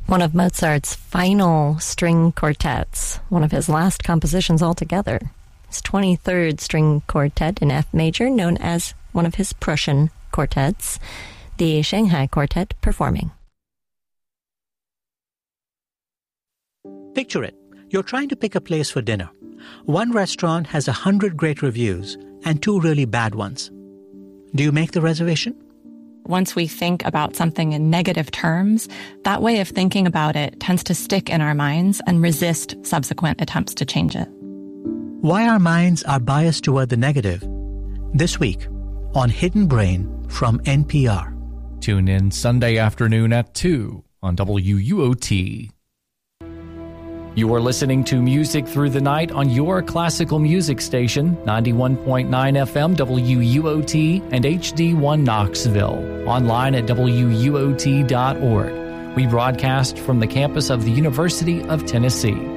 one of Mozart's final string quartets, one of his last compositions altogether. His 23rd string quartet in F major, known as one of his Prussian quartets, the Shanghai Quartet performing. Picture it. You're trying to pick a place for dinner. One restaurant has 100 great reviews and 2 really bad ones. Do you make the reservation? Once we think about something in negative terms, that way of thinking about it tends to stick in our minds and resist subsequent attempts to change it. Why our minds are biased toward the negative. This week on Hidden Brain from NPR. Tune in Sunday afternoon at 2 on WUOT. You are listening to Music Through the Night on your classical music station, 91.9 FM WUOT and HD1 Knoxville. Online at WUOT.org. We broadcast from the campus of the University of Tennessee.